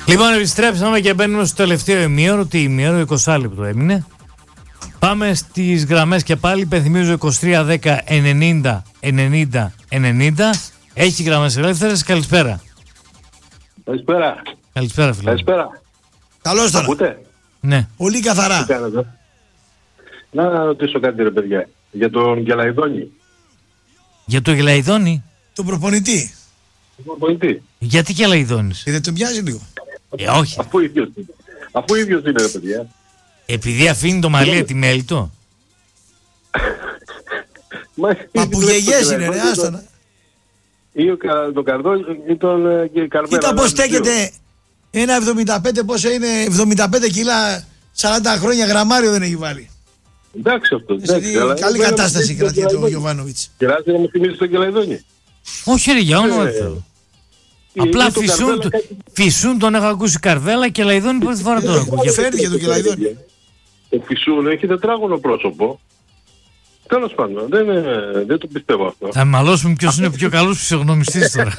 Λοιπόν, επιστρέψαμε και μπαίνουμε στο τελευταίο ημίωρο. Τι ημίωρο, 20 λεπτό έμεινε. Πάμε στις γραμμές και πάλι. Υπενθυμίζω 23 10 90 90 90. Έχει γραμμές ελεύθερες. Καλησπέρα. Καλησπέρα. Καλησπέρα, φίλε. Καλησπέρα. Καλώς τώρα. Ακούτε? Ναι. Πολύ καθαρά. Τι κάνετε? Να ρωτήσω κάτι, ρε παιδιά. Για τον Γελαϊδόνη. Για το Γελαϊδόνη. Τον προπονητή. Τον προπονητή. Γιατί Γελαϊδόνης? Δεν τον μοιάζει λίγο. Όχι. Αφού ίδιος είναι. Αφού ίδιος είναι, ρε παιδιά. Επειδή αφήνει το μαλλί τη μέλη του. Μα που γεγιές είναι, ρε, άστονα. Ή τον Καρδόνη ή τον Καρβέρα. Κοίτα πως στέκεται 1,75, πόσο είναι, 75 κιλά, 40 χρόνια γραμμάριο δεν έχει βάλει. Εντάξει αυτό. Καλή κατάσταση κρατιέται ο Γιωβάνοβιτς. Κεράζει να μου θυμίζει τον Γελαϊδόνη. Όχι ρε, για όνομα Θεού. Απλά φυσούν τον έχω ακούσει Καρβέλα και Λαϊδόνη πρώτη φορά τον ακούω. Φέρνει και τον Γελαϊδόνη. Ο Φυσούν έχει τετράγωνο πρόσωπο. Τέλος πάντων, δεν το πιστεύω αυτό. Θα μαλώσουμε ποιος είναι ο πιο καλός φυσιογνωμιστής τώρα.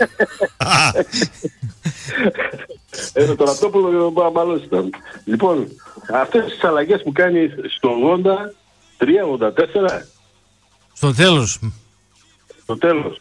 Το Ραπτόπουλο μάλλον ήταν. Λοιπόν, αυτές τις αλλαγές που κάνει στο 83-84. Στο τέλος. Στο τέλος.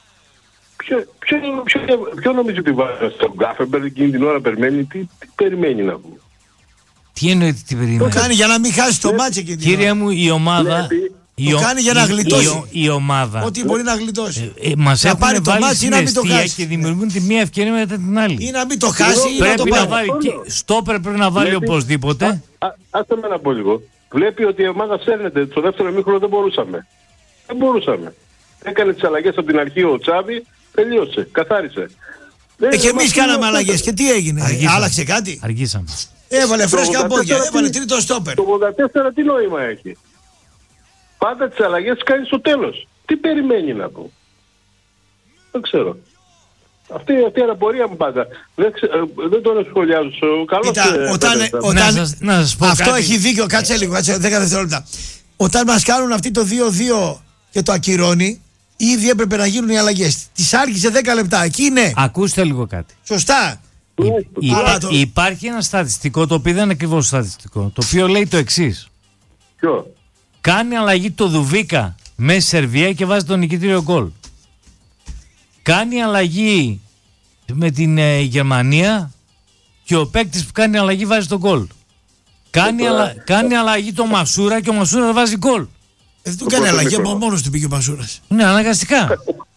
Ποιο νομίζει ότι βάζει στον Γκάφεμπερ εκείνη την ώρα περιμένει, τι περιμένει να πούμε. Τι εννοείται τι περιμένει? Το κάνει για να μην χάσει το μάτς εκείνη την ώρα. Κύριε μου, η ομάδα... Το κάνει για να γλιτώσει. Η ομάδα. Ό,τι μπορεί να γλιτώσει. Μας να έχουν πάρει το βάλει μάτς ή να μην το στην χάσει. και δημιουργούν τη μία ευκαιρία μετά την άλλη. Ή να μην το χάσει ή να το πάρει. Στόπερ πρέπει να βάλει οπωσδήποτε. Άστε με να πω λίγο. Βλέπει ότι η ομάδα σέρνεται. Στο δεύτερο ημίχρονο δεν μπορούσαμε. Έκανε τις αλλαγές από την αρχή ο Τσάβη, τελείωσε, καθάρισε. Και εμείς κάναμε αλλαγές. Και τι έγινε? Άλλαξε κάτι? Αργήσαμε. Έβαλε φρέσκα πόδια, έβαλε τρίτο στόπερ. Το 84 τι νόημα έχει? Πάντα τις αλλαγές κάνει στο τέλος. Τι περιμένει να πω? Δεν ξέρω. Αυτή η αναπορία μου πάντα. Δεν τον σχολιάζω. Να σας πω αυτό κάτι. έχει δίκιο. Κάτσε λίγο, 10 δευτερόλεπτα. Όταν μας κάνουν αυτή το 2-2 και το ακυρώνει, ήδη έπρεπε να γίνουν οι αλλαγές. Τις άργησε 10 λεπτά. Εκεί είναι. Ακούστε λίγο κάτι. Σωστά. Υπάρχει ένα στατιστικό, το οποίο δεν είναι ακριβώς στατιστικό, το οποίο λέει το εξής. Ποιο? Κάνει αλλαγή το Δουβίκα με Σερβία και βάζει τον νικητήριο γκολ. Κάνει αλλαγή με την Γερμανία και ο παίκτης που κάνει αλλαγή βάζει τον γκολ. Κάνει αλλαγή το Μασούρα και ο Μασούρα βάζει γκολ. Δεν του κάνει αλλαγή, από μόνος του πήγε ο Μασούρας. Ναι, αναγκαστικά.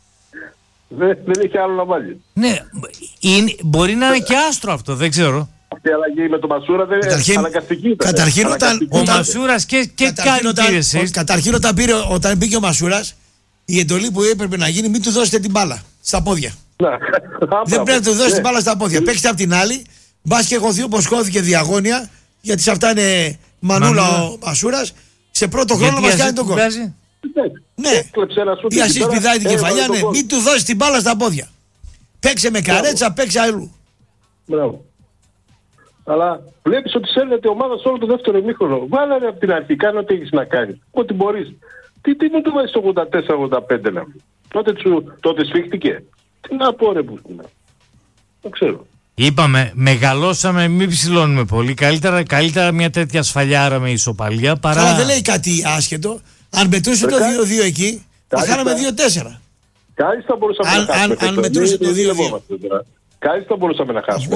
Δεν έχει άλλο να βάλει. Ναι, μπορεί να είναι και άστρο αυτό, δεν ξέρω. Αυτή η αλλαγή με τον Μασούρα δεν είναι αναγκαστική. Καταρχήν ο Μασούρας και κάνει πήρε. Καταρχήν όταν μπήκε ο Μασούρας, η εντολή που έπρεπε να γίνει, μην του δώσετε την μπάλα στα πόδια. Δεν πρέπει να του δώσετε την μπάλα στα πόδια. Παίξτε απ' την άλλη, μπας και χωθεί όπως χώθηκε διαγώνια, γιατί σε αυτά είναι μανούλα ο Μασούρας. Σε πρώτο χρόνο μας κάνει τον κόλ. Ναι, η ασίστ πηδάει την κεφαλιά, ναι. Μην του δώσει την μπάλα στα πόδια. Παίξε με καρέτσα, παίξε αλλού. Μπράβο. Αλλά βλέπεις ότι σέρνεται η ομάδα σε όλο το δεύτερο ημίχρονο. Βάλε από την αρχή, κάνε ό,τι έχεις να κάνεις. Ό,τι μπορείς. Τι δεν του βάζεις το 84-85 να πει. Τότε σφίχτηκε. Τι να πω ρε που είναι. Δεν ξέρω. Είπαμε, μεγαλώσαμε, μην ψηλώνουμε πολύ. Καλύτερα μια τέτοια σφαλιάρα με ισοπαλία παρά... Αλλά δεν λέει κάτι άσχετο. Αν μετρούσε το 2-2 εκεί, θα χάναμε 2-4. Κάλλιστα μπορούσαμε να χάσουμε. Αν μετρούσε το 2-2. Κάλλιστα μπορούσαμε να χάσουμε.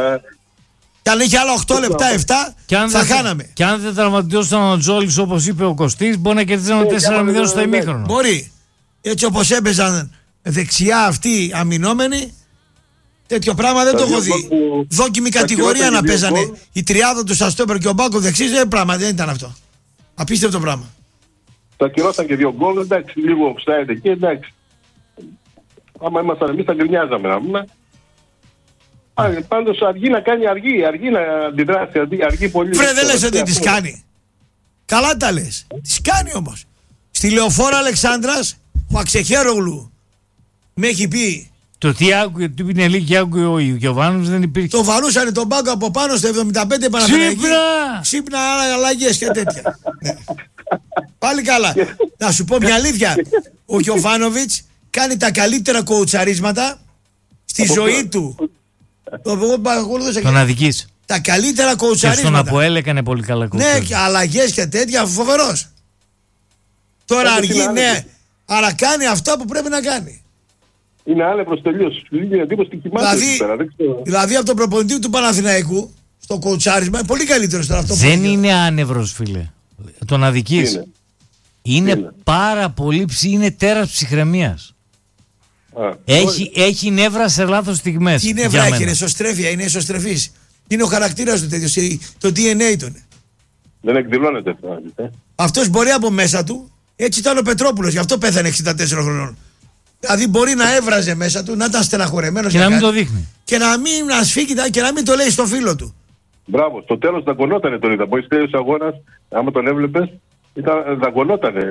Και αν είχε άλλα 8 λεπτά, 7, θα χάναμε. Και αν δεν τραυματιόταν ο Τζόλης όπως είπε ο Κωστής, μπορεί να κερδίσαμε 4-0 στο ημίχρονο. Μπορεί. Έτσι όπως έπαιζαν δεξιά αυτοί αμυνόμενοι, τέτοιο πράγμα δεν το έχω δει. Δόκιμη κατηγορία να παίζανε η τριάδα του Σαστόπερ και ο Μπάκο δεξής, δεν ήταν αυτό. Απίστευτο πράγμα. Τα ακυρώσαν και 2 γκολ, εντάξει, λίγο offside εκεί, εντάξει. Άμα ήμασταν εμείς θα γκρινιάζαμε να πούμε. Πάντως αργεί να κάνει, αργεί να αντιδράσει, αργεί πολύ. Βρε, δεν λες ότι τις κάνει. Καλά τα λες. Τις κάνει όμως. Στη Λεωφόρα Αλεξάνδρας, ο Αξεχέρογλου με έχει πει. Το τι άκουγε, τι πινελί και άκουγε ο Γιωβάνος δεν υπήρχε. Το βαρούσανε τον Μπάκο από πάνω στο 75 Παναθηναϊκή. Ξύπνα αλλαγές και τέτοια. Πάλι καλά. Να σου πω μια αλήθεια. Ο Γιωβάνοβιτς κάνει τα καλύτερα κοουτσαρίσματα στη ζωή του. Εγώ παρακολούθησα. Τον αδικής. Τα καλύτερα Και κοουτσαρίσματα. στον Αποέλ έκανε πολύ καλά κοουτσαρίσματα. Ναι, και αλλαγές και τέτοια, φοβερός. Τώρα αργεί, ναι, αλλά κάνει αυτά που πρέπει να κάνει. Είναι άνευρος τελείως. Λίγη εντύπωση και κοιμάται εκεί πέρα. Δηλαδή από τον προπονητή του Παναθηναϊκού στο κοουτσάρισμα είναι πολύ καλύτερο τώρα αυτό. Δεν είναι άνευρος, φίλε. Τον αδικής. Είναι πάρα πολύ είναι τέρας ψυχραιμίας. Έχει νεύρα σε λάθος στιγμές. Τι νεύρα έχει, είναι εσωστρέφεια, είναι εσωστρεφής. Είναι ο χαρακτήρας του τέτοιος, το DNA του. Δεν εκδηλώνεται αυτό. Αυτός μπορεί από μέσα του, έτσι ήταν ο Πετρόπουλος, γι' αυτό πέθανε 64 χρονών. Δηλαδή μπορεί να έβραζε μέσα του, να ήταν στεναχωρεμένος και να μην το δείχνει. Και να μην ασφίγγει και να μην το λέει στο φίλο του. Μπράβο, στο τέλος δαγκωνότανε τον είδα. Μόλις τέλειωσε ο αγώνας, άμα τον έβλεπες, δαγκωνότανε.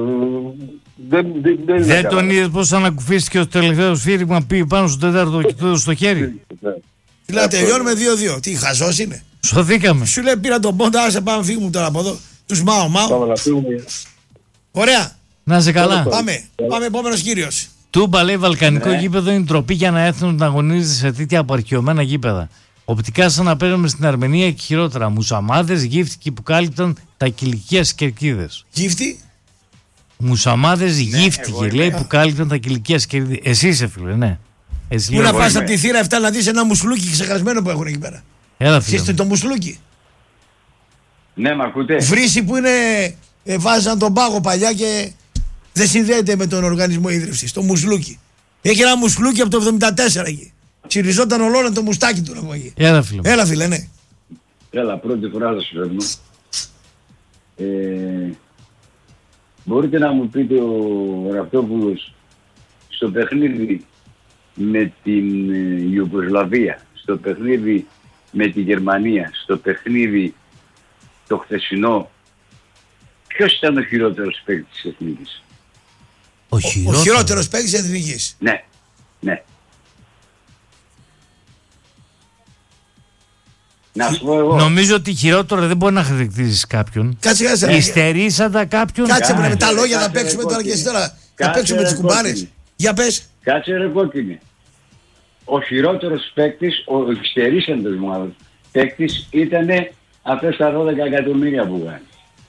Δεν τον είδες πως ανακουφίστηκε ο τελευταίος σφύριγμα πήγε πάνω στο τέταρτο και το στο χέρι. Δηλαδή τελειώνουμε 2-2. Τι χαζός είναι. Σωθήκαμε. Σου λέει πήρα τον πόντα, άσε πάμε φύγουμε τώρα από εδώ. Τους μάω. Ωραία. Να σε καλά. Πάμε επόμενος κύριος. Τούμπα λέει βαλκανικό γήπεδο είναι ντροπή για να έρθουν να αγωνίζεται σε τέτοια απαρχαιωμένα γήπεδα. Οπτικά σαν να παίρνουμε στην Αρμενία και χειρότερα. Μουσαμάδες, γύφτικοι που κάλυπταν τα κηλικίας κερκίδες. Γύφτη. Μουσαμάδες, γύφτικοι λέει που κάλυπταν τα κηλικίας κερκίδες. Εσύ είσαι φίλε, ναι. Πού να πας από τη θύρα 7 να δεις ένα μουσλούκι ξεχασμένο που έχουν εκεί πέρα. Έλα φίλε. Είστε το μουσλούκι. Ναι, μ' ακούτε. Βρύση που είναι, βάζαν τον πάγο παλιά και δεν συνδέεται με τον οργανισμό ίδρυυσης. Το μουσλούκι. Έχει ένα μουσλούκι από το 74 εκεί. Τσιριζόταν ολόνα το μουστάκι του από εκεί. Έλα φίλε, ναι. Έλα, πρώτη φορά θα σου φέρνω. Μπορείτε να μου πείτε ο Ραυτόπουλος στο παιχνίδι με την Ιουγκοσλαβία, στο παιχνίδι με τη Γερμανία, στο παιχνίδι το χθεσινό, ποιος ήταν ο χειρότερος παίκτης της Εθνικής? Ο χειρότερος παίκτης της Εθνικής. Ναι, ναι. Να σου πω εγώ. Νομίζω ότι χειρότερο δεν μπορεί να χαρακτηρίσει κάποιον. Κάτσε. Υστερήσαντα κάποιον. Κάτσε με τα λόγια να παίξουμε τώρα και εσύ τώρα. Να παίξουμε τις κουμπάρες. Για πες. Κάτσε ρε κόκκινη. Ο χειρότερος παίκτης, ο υστερήσαντος μου παίκτης ήταν αυτές τα 12 εκατομμύρια που κάνει.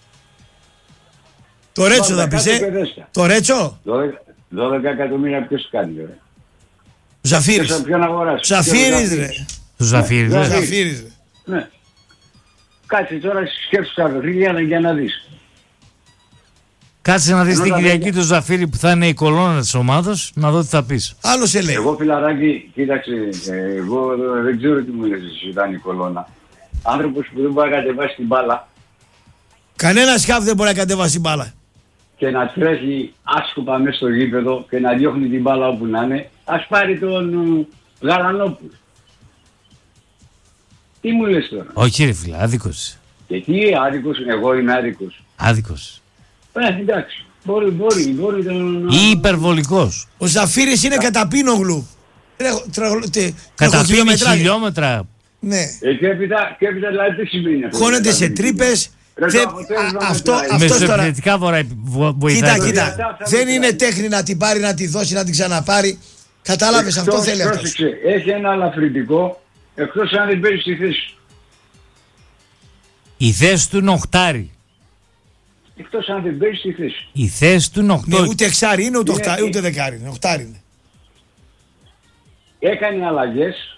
Το Ρέτσο θα πεις, Το Ρέτσο. 12 εκατομμύρια ποιος κάνει ρε? Ζαφύρης. Ποιον αγοράσει? Ζαφύρης ρε. Του Ζαφύρης. Ζαφύρης. Ναι. Κάτσε τώρα σκέψου τα παιχνίδια για να δεις. Κάτσε να δεις την Κυριακή του Ζαφύρη που θα είναι η κολόνα της ομάδας, να δω τι θα πεις. Άλλο σε λέει. Εγώ φιλαράκι, κοίταξε, εγώ δεν ξέρω τι μου λες εσύ ήταν η κολόνα. Άνθρωπος που δεν μπορεί να κατεβάσει την μπάλα. Κανένα σκάφ δεν μπορεί να κατεβάσει την μπάλα. Και να τρέχει άσκοπα μέσα στο γήπεδο και να διώχνει την μπάλα όπου να είναι. Ας πάρει τον Γαλανόπουλο. Τι μου λες τώρα? Όχι ρε φίλε, άδικος. Και τι άδικος, εγώ είμαι άδικος. Άδικος. Εντάξει. Μπορεί ή υπερβολικός. Ο Ζαφύρης είναι καταπίνογλου. Καταπίνει χιλιόμετρα. Ναι. Και έπειτα δηλαδή τι σημαίνει αυτό? Χώνεται σε τρύπες. Αυτό μεσοεπιθετικά βοηθάει. Κοίτα. Δεν είναι τέχνη να την πάρει, να τη δώσει, να την ξαναπάρει. Κατάλαβες, αυτό θέλει αυτός. Έχει ένα ελαφρυντικό, εκτός αν δεν παίζει στη θέση. Η θέση του είναι οχτάρι. Εκτός αν δεν παίζει στη θέση. Η θέση του είναι οχτάρι. Ναι, ούτε εξάρι είναι, ούτε δεκάρι είναι. Οχτάρι είναι. Έκανε αλλαγές.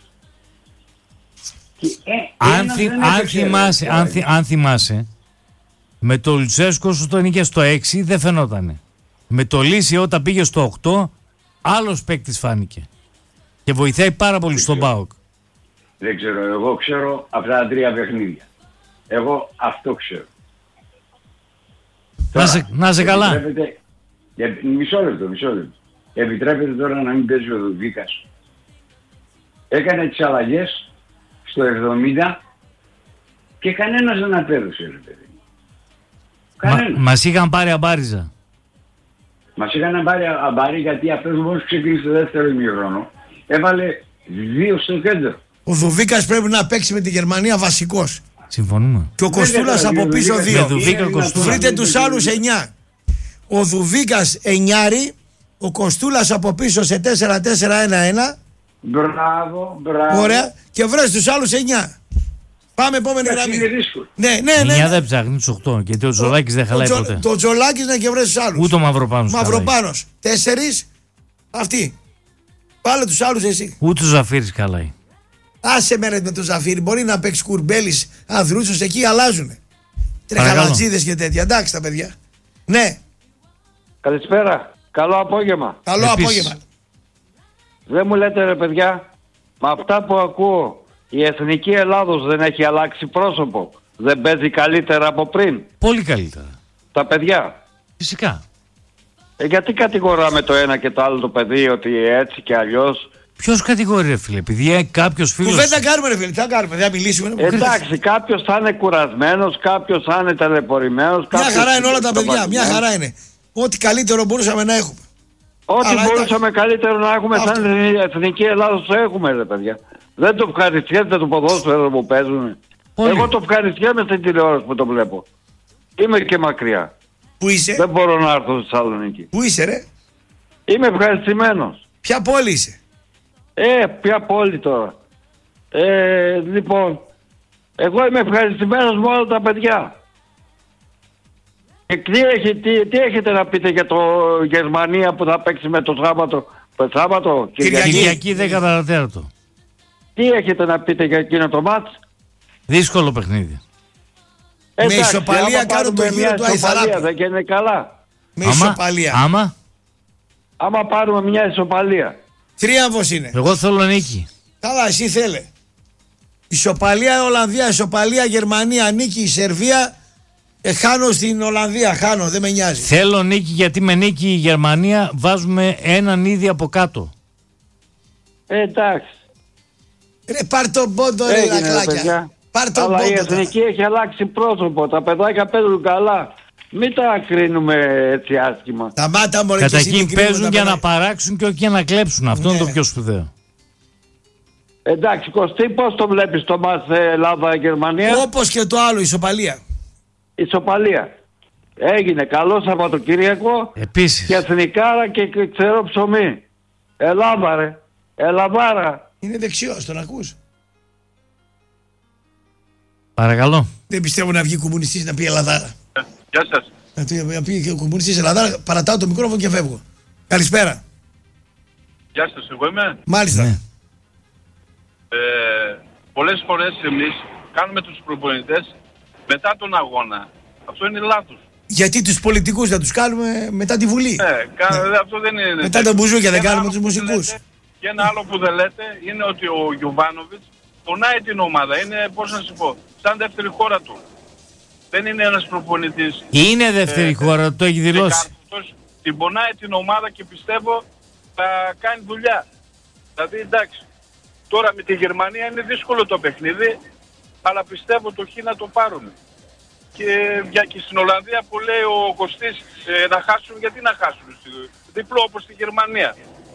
Αν θυμάσαι, με το Λουτσέσκο σου τον είχε στο 6 δεν φαινότανε. Με το Λύση όταν πήγε στο 8 άλλος παίκτης φάνηκε. Και βοηθάει πάρα πολύ στον ΠΑΟΚ. Δεν ξέρω, εγώ ξέρω αυτά τα 3 παιχνίδια. Εγώ αυτό ξέρω. Να σε καλά. Μισό λεπτό. Επιτρέπετε τώρα να μην παίζει ο Δουβίκας. Έκανε τις αλλαγές στο 70 και κανένας δεν απέδωσε, ρε παιδί. Μας είχαν πάρει αμπάριζα. Μας είχαν πάρει αμπάρι γιατί αυτός μόλις ξεκίνησε το δεύτερο ημιχρόνο έβαλε 2 στο κέντρο. Ο Δουβίκας πρέπει να παίξει με τη Γερμανία βασικός. Συμφωνούμε. Και ο Κοστούλας από πίσω 2. Βρείτε τους άλλους 9. Ο Δουβίκας 9, ο Κοστούλας από πίσω σε 4-4-1-1 Μπράβο. Ωραία. Και βρες τους άλλους 9. Πάμε επόμενη γραμμή. Ναι. 9 δεν ψάχνει τους 8. Γιατί ο Τζολάκης δεν χαλάει ποτέ. Το Τζολάκης να και βρες τους άλλους. Ούτε ο Μαυροπάνος. Μαυροπάνος. 4. Αυτοί. Πάλε τους άλλους εσύ. Ούτε ο Ζαφύρης χαλάει. Άσε με το Ζαφύρι. Μπορεί να παίξει Κουρμπέλης, Ανδρούτσος, εκεί αλλάζουνε. Τρεχαλατζίδες και τέτοια. Εντάξει τα παιδιά. Ναι. Καλησπέρα. Καλό απόγευμα. Καλό απόγευμα. Δεν μου λέτε ρε παιδιά, με αυτά που ακούω, η Εθνική Ελλάδος δεν έχει αλλάξει πρόσωπο. Δεν παίζει καλύτερα από πριν. Πολύ καλύτερα. Τα παιδιά. Φυσικά. Γιατί κατηγοράμε το ένα και το άλλο το παιδί ότι έτσι και αλλιώς? Ποιος κατηγορεί ρε φίλε, επειδή κάποιος φίλος... Κουβέντα κάνουμε ρε φίλε, τι θα κάνουμε, δεν θα μιλήσουμε. Εντάξει, κάποιος θα είναι κουρασμένος, κάποιος θα είναι ταλαιπωρημένος. Μια χαρά είναι όλα τα παιδιά, μια χαρά είναι. Ό,τι καλύτερο μπορούσαμε να έχουμε. Ό,τι μπορούσαμε καλύτερο να έχουμε σαν Εθνική Ελλάδος το έχουμε ρε παιδιά. Δεν το ευχαριστιέται το ποδόσφαιρο που παίζουν. Εγώ το ευχαριστιέμαι στην τηλεόραση που το βλέπω. Είμαι και μακριά. Πού είσαι? Δεν μπορώ να έρθω στη Θεσσαλονίκη. Πού είσαι ρε? Είμαι ευχαριστημένος. Ποια πόλη είσαι? Ποια πόλη τώρα? Λοιπόν, εγώ είμαι ευχαριστημένος με όλα τα παιδιά. Και τι έχετε να πείτε για το Γερμανία που θα παίξει με το Σάββατο? Κυριακή 14. Τι έχετε να πείτε για εκείνο το μάτς? Δύσκολο παιχνίδι. Με ισοπαλία κάνω το γύρο του Αϊθαράπη. Δεν είναι καλά. Με ισοπαλία. Άμα πάρουμε μια ισοπαλία. Τρίαμβος είναι. Εγώ θέλω νίκη. Καλά, εσύ θέλε. Ισοπαλία Ολλανδία, ισοπαλία Γερμανία, νίκη η Σερβία. Χάνω στην Ολλανδία, χάνω, δεν με νοιάζει. Θέλω νίκη γιατί με νίκη η Γερμανία βάζουμε έναν ήδη από κάτω. Εντάξει. Ρε πάρ' τον πόντο ρε λακλάκια. Πάρ' τον πόντο. Αλλά η Εθνική έχει αλλάξει πρόσωπο, τα παιδάκια παίζουν καλά. Μην τα κρίνουμε έτσι άσχημα. Τα μάτα μωρέ. Καταρχήν παίζουν για να παράξουν και όχι για να κλέψουν. Αυτό είναι το πιο σπουδαίο. Εντάξει Κωστή, πώς το βλέπεις το μάτς Ελλάδα-Γερμανία? Όπως και το άλλο, ισοπαλία. Ισοπαλία. Έγινε καλό Σαββατοκύριακο. Επίσης. Και εθνικάρα και ξέρω ψωμί. Ελλάδα ρε. Ελλαδάρα. Είναι δεξιός, τον ακούς? Παρακαλώ. Δεν πιστεύω να βγει κομμουνιστής να πει Ελλαδάρα. Γεια σας. Να πει κομμουνιστής Ελλαδάρα, παρατάω το μικρόφωνο και φεύγω. Καλησπέρα. Γεια σας, εγώ είμαι. Μάλιστα. Ναι. Πολλές φορές εμείς κάνουμε τους προπονητές μετά τον αγώνα. Αυτό είναι λάθος. Γιατί τους πολιτικούς δεν τους κάνουμε μετά τη Βουλή? Αυτό δεν είναι. Μετά τον Μπουζούκια δεν κάνουμε τους μουσικούς. Και ένα άλλο που δεν λέτε είναι ότι ο Γιοβάνοβιτς πονάει την ομάδα. Είναι, πώς να σου πω, σαν δεύτερη χώρα του. Δεν είναι ένας προπονητής. Είναι δεύτερη χώρα, το έχει δηλώσει. Την πονάει την ομάδα και πιστεύω θα κάνει δουλειά. Δηλαδή εντάξει, τώρα με τη Γερμανία είναι δύσκολο το παιχνίδι, αλλά πιστεύω το χ να το πάρουν. Και στην Ολλανδία που λέει ο Κωστής να χάσουν, γιατί να χάσουν? Διπλό όπως στη Γερμανία.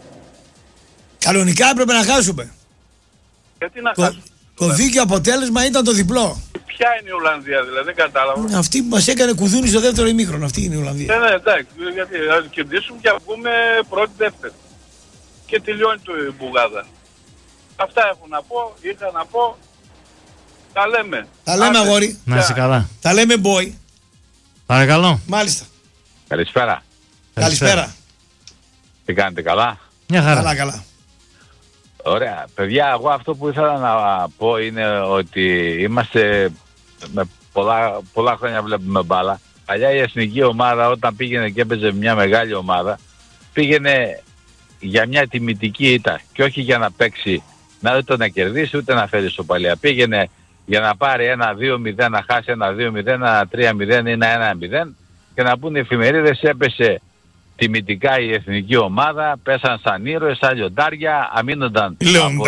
Κανονικά έπρεπε να χάσουμε. Γιατί να χάσουν? Το δίκαιο αποτέλεσμα ήταν το διπλό. Ποια είναι η Ολλανδία δηλαδή, δεν κατάλαβα. Αυτή που μας έκανε κουδούνι στο δεύτερο ημίχρονο, αυτή είναι η Ολλανδία. Ναι, εντάξει, γιατί θα κερδίσουμε και βγούμε πρώτη-δεύτερη. Και τελειώνει το μπουγάδα. Αυτά έχω να πω, είχα να πω. Τα λέμε. Τα λέμε αγόρι. Να είσαι καλά. Τα λέμε boy. Παρακαλώ. Μάλιστα. Καλησπέρα. Καλησπέρα. Τι κάνετε, καλά? Μια χαρά. Καλά, καλά. Ωραία. Παιδιά, εγώ αυτό που ήθελα να πω είναι ότι είμαστε με πολλά χρόνια βλέπουμε μπάλα. Παλιά η εθνική ομάδα όταν πήγαινε και έπαιζε μια μεγάλη ομάδα, πήγαινε για μια τιμητική ήττα και όχι για να παίξει, να ούτε να κερδίσει ούτε να φέρει ισοπαλία. Πήγαινε για να πάρει ένα 2-0, να χάσει ένα 2-0, ένα 3-0 ή ένα 1-0 και να πούνε οι εφημερίδες έπεσε τιμητικά η εθνική ομάδα, πέσαν σαν ήρωες, σαν λιοντάρια, αμήνονταν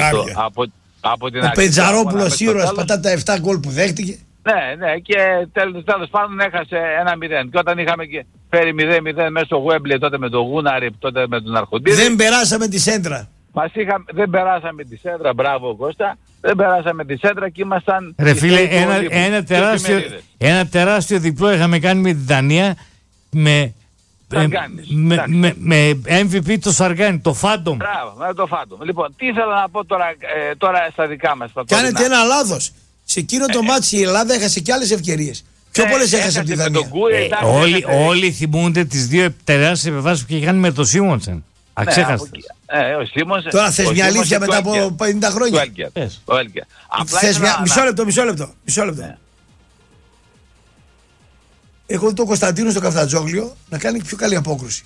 από την αρχή. Ο Πετζαρόπουλος ήρωας πατά τα 7 γκολ που δέχτηκε. Ναι, και τέλος πάντων έχασε 1-0. Και όταν είχαμε φέρει 0-0 μέσα στο Γουέμπλε, τότε με τον Γούναρη, τότε με τον Αρχοντίδη. Δεν περάσαμε τη σέντρα. Δεν περάσαμε τη σέντρα, μπράβο Κώστα. Δεν περάσαμε τη σέντρα και ήμασταν... Ρε φίλε, ένα τεράστιο διπλό είχαμε κάνει με την Δανία με με MVP το Σαργκάνι, το Phantom. Μπράβο, με το Phantom. Λοιπόν, τι ήθελα να πω τώρα στα δικά μας. Κάνετε ένα λάθος. Σε εκείνο το μάτσι η Ελλάδα έχασε και άλλες ευκαιρίες. Πιο πολλές έχασε από τη Δανία. Όλοι θυμούνται τις δύο τεράστιες επεμβάσεις που είχε κάνει με τον Σίμονσεν. Αξέχαστες. Τώρα θες μια αλήθεια μετά από 50 χρόνια. Μισό λεπτό. Έχω δει τον Κωνσταντίνο στο Καφτατζόγλιο να κάνει πιο καλή απόκρουση.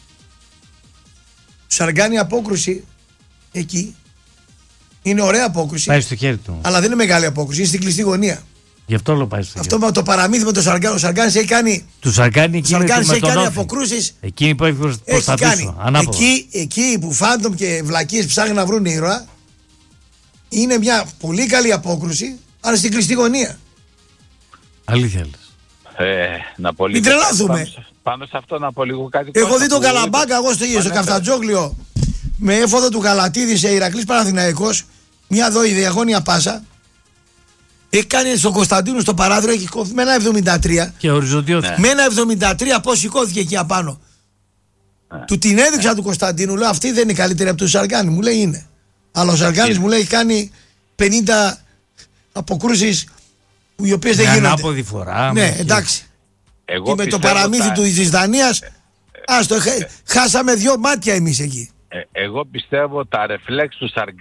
Σαργκάνη απόκρουση εκεί είναι ωραία απόκρουση. Πάει στο χέρι του. Αλλά δεν είναι μεγάλη απόκρουση, είναι στην κλειστή γωνία. Γι' αυτό όλο πάει στο χέρι. Αυτό με το παραμύθι με τον Σαργκάνη. Ο Σαργκάνης έχει κάνει. Του Σαργκάνη έχει κάνει αποκρούσεις. Εκείνη που έχει κάνει. Εκεί που Phantom και βλακίες ψάχνουν να βρουν ήρωα, είναι μια πολύ καλή απόκρουση, αλλά στην κλειστή γωνία. Αλήθεια λες. Να πω λίγο. Μην τρελάθουμε. Πάνω σε αυτό να πω λίγο κάτι. Έχω δει τον Καλαμπάκα εγώ στο Καφτατζόγλιο με έφοδο του Γαλατίδη σε Ηρακλής Παναθηναϊκός, μια διαγώνια πάσα. Έχει κάνει στον Κωνσταντίνο στο παράθυρο, έχει κόφει με ένα 73. Και οριζοντιώθηκε. Με ένα 73 πώς σηκώθηκε εκεί απάνω. Του την έδειξα του Κωνσταντίνου, λέω αυτή δεν είναι καλύτερη από του Σαργκάνη. Μου λέει είναι. Αλλά ο Σαργκάνης μου λέει έχει κάνει 50 αποκρούσεις οι οποίες δεν γίνονται. Ανάποδη φορά. Ναι, εντάξει. Και με το παραμύθι της Δανίας, χάσαμε 2 μάτια εμείς εκεί. Εγώ πιστεύω τα ρεφλέξ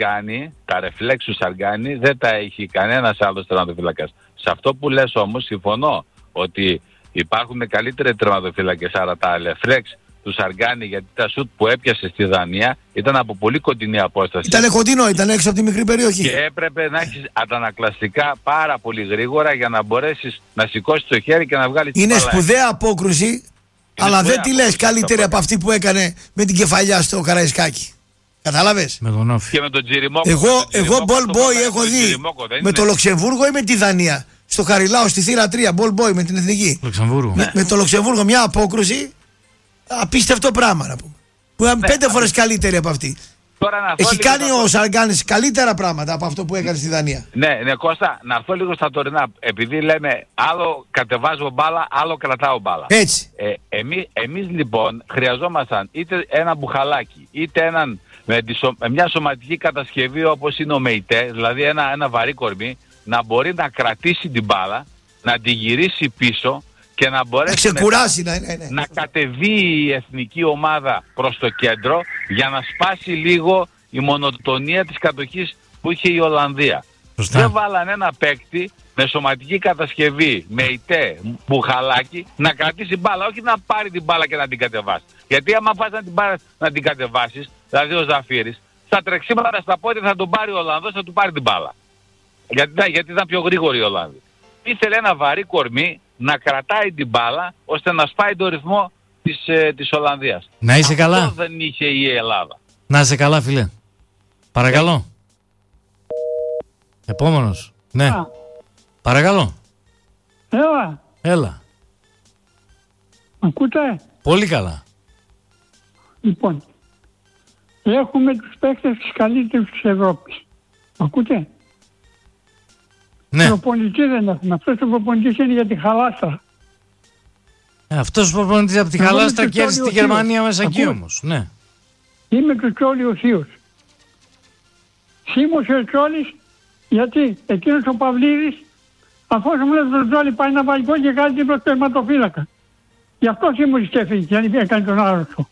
του Σαργκάνη δεν τα έχει κανένας άλλος τερματοφύλακας. Σε αυτό που λες όμως συμφωνώ ότι υπάρχουν καλύτεροι τερματοφύλακες, άρα τα ρεφλέξ του Σαργκάνη, γιατί τα σουτ που έπιασε στη Δανία ήταν από πολύ κοντινή απόσταση. Ήταν κοντινό, ήταν έξω από τη μικρή περιοχή. Και έπρεπε να έχεις αντανακλαστικά πάρα πολύ γρήγορα για να μπορέσεις να σηκώσεις το χέρι και να βγάλεις την μπάλα. Είναι σπουδαία απόκρουση. Αλλά δεν τη λες καλύτερη από αυτή που έκανε με την κεφαλιά στο Καραϊσκάκι. Κατάλαβες. Με τον Όφη. Και με τον Τζιριμόκο. Εγώ ball boy έχω δει με το Λουξεμβούργο ή με τη Δανία. Στο Χαριλάου στη θύρα 3, ball boy με την εθνική. Με το Λουξεμβούργο μια απόκρουση. Απίστευτο πράγμα να πούμε. Που ήταν 5 φορές καλύτερη από αυτή. Έχει κάνει ο Σαργκάνης καλύτερα πράγματα από αυτό που έκανε στη Δανία. Ναι, Κώστα, να έρθω λίγο στα τωρινά. Επειδή λέμε άλλο κατεβάζω μπάλα, άλλο κρατάω μπάλα. Έτσι. Εμείς λοιπόν χρειαζόμασταν είτε ένα μπουχαλάκι, είτε με μια σωματική κατασκευή όπως είναι ο ΜΕΙΤΕ, δηλαδή ένα βαρύ κορμί, να μπορεί να κρατήσει την μπάλα, να τη γυρίσει πίσω και να μπορέσει να κατεβεί η εθνική ομάδα προς το κέντρο για να σπάσει λίγο η μονοτονία της κατοχής που είχε η Ολλανδία. Δεν βάλανε ένα παίκτη με σωματική κατασκευή, με ητέ, μπουχαλάκι, να κρατήσει μπάλα, όχι να πάρει την μπάλα και να την κατεβάσει. Γιατί άμα πας να την κατεβάσεις, δηλαδή ο Ζαφύρης, στα τρεξίματα στα πόδια θα τον πάρει ο Ολλανδός, θα του πάρει την μπάλα. Γιατί ήταν πιο γρήγοροι οι Ολλανδοί. Ήθελε ένα βαρύ κορμί να κρατάει την μπάλα ώστε να σπάει το ρυθμό της Ολλανδίας. Να είσαι καλά. Αυτό δεν είχε η Ελλάδα. Να είσαι καλά, φίλε. Παρακαλώ. Επόμενος. Ναι. Παρακαλώ. Έλα. Ακούτε? Πολύ καλά. Λοιπόν, έχουμε τους παίκτες της καλύτερης της Ευρώπης. Ακούτε? Ναι. Προπονητή δεν έχουμε. Αυτός ο προπονητής είναι για τη Χαλάστρα. Αυτός ο προπονητής από τη Χαλάστρα κέρδισε τη Γερμανία μέσα εκεί όμως. Ναι. Είμαι του Τσόλι ο θείος. Σίμωσε ο Τσόλις γιατί εκείνος ο Παυλίδης, αφού μου λέει τον Τσόλι πάει να βάλει γκολ και κάνει την τερματοφύλακα. Γι' αυτό σίμωσε και έφυγε και αν έκανε τον άρρωστο.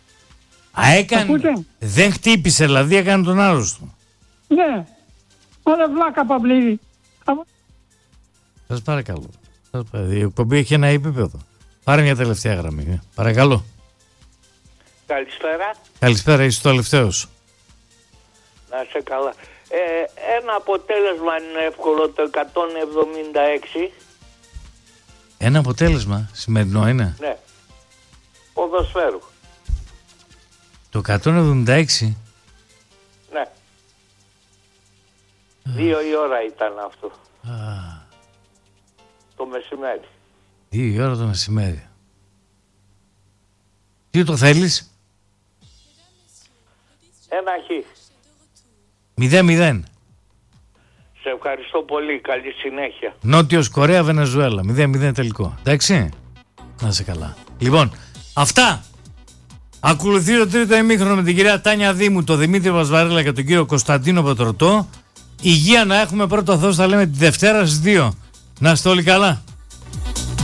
Δεν χτύπησε δηλαδή, έκανε τον άρρωστο. Ναι. Αλλά βλάκα Παυλίδη. Σας παρακαλώ. Η εκπομπή έχει ένα επίπεδο. Πάρε μια τελευταία γραμμή. Παρακαλώ. Καλησπέρα. Καλησπέρα, είσαι το τελευταίος. Να είσαι καλά. Ένα αποτέλεσμα είναι εύκολο, το 176. Ένα αποτέλεσμα σημερινό είναι. Ναι. Ποδοσφαίρου. Το 176. Ναι. 2 η ώρα ήταν αυτό. Το μεσημέρι. 2 η ώρα το μεσημέρι. Τι το θέλεις? 1-0. 0-0. Σε ευχαριστώ πολύ. Καλή συνέχεια. Νότιος Κορέα, Βενεζουέλα. 0-0 τελικό. Εντάξει. Να είσαι καλά. Λοιπόν, αυτά. Ακολουθεί το τρίτο ημίχρονο με την κυρία Τάνια Δήμου, τον Δημήτρη Βασβαρέλα και τον κύριο Κωνσταντίνο Πετρωτό. Υγεία να έχουμε, πρώτο Θεός θα λέμε τη Δευτέρα στις 2. Να είστε όλοι καλά.